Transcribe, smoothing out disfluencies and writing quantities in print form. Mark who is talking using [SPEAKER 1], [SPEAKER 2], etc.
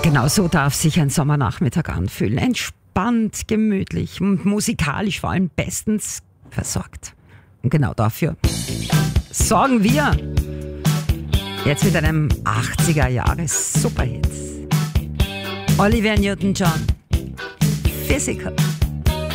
[SPEAKER 1] Genau so darf sich ein Sommernachmittag anfühlen. Entspannt, gemütlich und musikalisch vor allem bestens versorgt. Und genau dafür sorgen wir jetzt mit einem 80er-Jahres-Superhit. Olivia Newton-John, Physical.